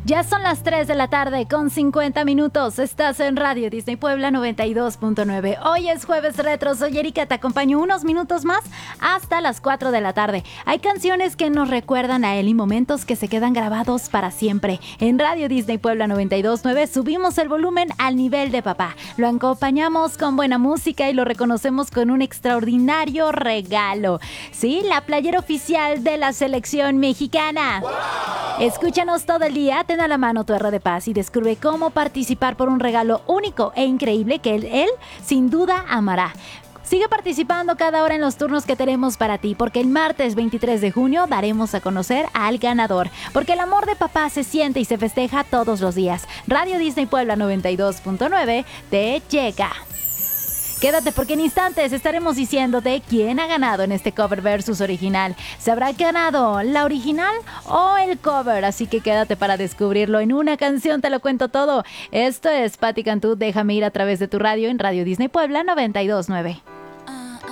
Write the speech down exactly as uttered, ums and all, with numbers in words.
Ya son las tres de la tarde con cincuenta minutos. Estás en Radio Disney Puebla noventa y dos punto nueve. Hoy es jueves retro. Soy Erika, te acompaño unos minutos más hasta las cuatro de la tarde. Hay canciones que nos recuerdan a él y momentos que se quedan grabados para siempre. En Radio Disney Puebla noventa y dos punto nueve subimos el volumen al nivel de papá. Lo acompañamos con buena música y lo reconocemos con un extraordinario regalo. Sí, la playera oficial de la selección mexicana. ¡Wow! Escúchanos todo el día. Ten a la mano tu R de Paz y descubre cómo participar por un regalo único e increíble que él, él sin duda amará. Sigue participando cada hora en los turnos que tenemos para ti, porque el martes veintitrés de junio daremos a conocer al ganador. Porque el amor de papá se siente y se festeja todos los días. Radio Disney Puebla noventa y dos punto nueve te llega. Quédate porque en instantes estaremos diciéndote quién ha ganado en este cover versus original. ¿Se habrá ganado la original o el cover? Así que quédate para descubrirlo. En una canción te lo cuento todo. Esto es Patti Cantú, Déjame Ir a través de tu radio en Radio Disney Puebla noventa y dos punto nueve.